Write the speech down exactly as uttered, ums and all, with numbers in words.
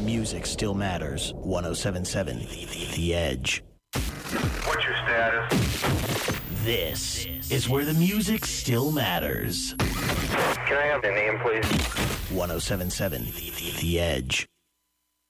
music still matters. one oh seven point seven The Edge. What's your status? This is where the music still matters. Can I have the name, please? one oh seven point seven The Edge.